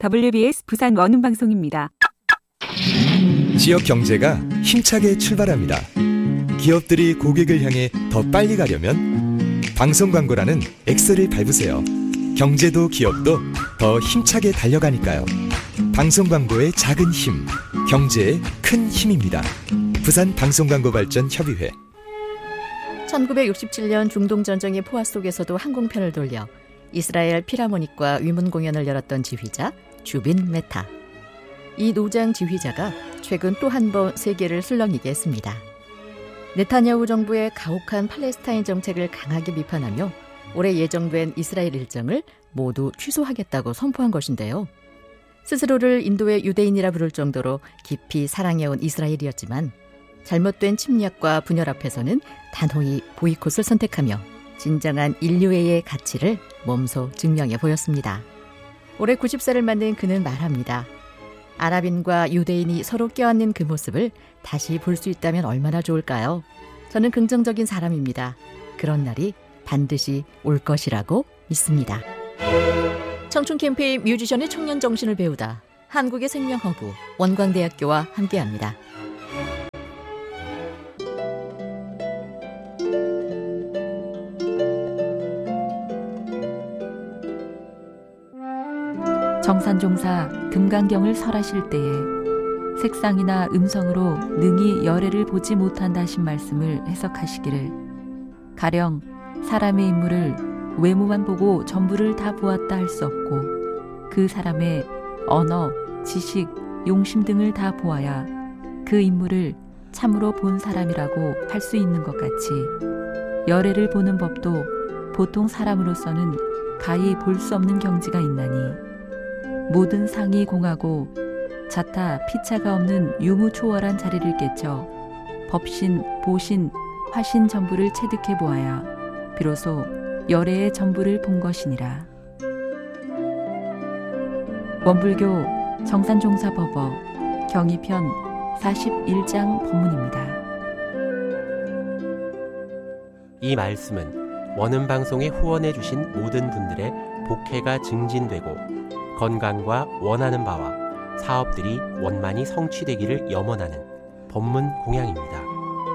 WBS 부산 원음방송입니다. 지역 경제가 힘차게 출발합니다. 기업들이 고객을 향해 더 빨리 가려면 방송 광고라는 X를 밟으세요. 경제도 기업도 더 힘차게 달려가니까요. 방송 광고의 작은 힘, 경제의 큰 힘입니다. 부산 방송광고발전협의회. 1967년 중동전쟁의 포화 속에서도 항공편을 돌려 이스라엘 필하모닉과 위문 공연을 열었던 지휘자 주빈 메타. 이 노장 지휘자가 최근 또 한 번 세계를 술렁이게 했습니다. 네타냐후 정부의 가혹한 팔레스타인 정책을 강하게 비판하며 올해 예정된 이스라엘 일정을 모두 취소하겠다고 선포한 것인데요. 스스로를 인도의 유대인이라 부를 정도로 깊이 사랑해온 이스라엘이었지만 잘못된 침략과 분열 앞에서는 단호히 보이콧을 선택하며 진정한 인류애의 가치를 몸소 증명해 보였습니다. 올해 90세를 맞는 그는 말합니다. 아랍인과 유대인이 서로 껴안는 그 모습을 다시 볼 수 있다면 얼마나 좋을까요? 저는 긍정적인 사람입니다. 그런 날이 반드시 올 것이라고 믿습니다. 청춘 캠페인 뮤지션의 청년 정신을 배우다. 한국의 생명허브 원광대학교와 함께합니다. 정산종사 금강경을 설하실 때에 색상이나 음성으로 능히 열애를 보지 못한다 하신 말씀을 해석하시기를 가령 사람의 인물을 외모만 보고 전부를 다 보았다 할 수 없고 그 사람의 언어, 지식, 용심 등을 다 보아야 그 인물을 참으로 본 사람이라고 할 수 있는 것 같이 열애를 보는 법도 보통 사람으로서는 가히 볼 수 없는 경지가 있나니 모든 상이 공하고 자타 피차가 없는 유무초월한 자리를 깨쳐 법신, 보신, 화신 전부를 체득해 보아야 비로소 열애의 전부를 본 것이니라. 원불교 정산종사법어 경이편 41장 법문입니다. 이 말씀은 원음방송에 후원해주신 모든 분들의 복혜가 증진되고 건강과 원하는 바와 사업들이 원만히 성취되기를 염원하는 법문 공양입니다.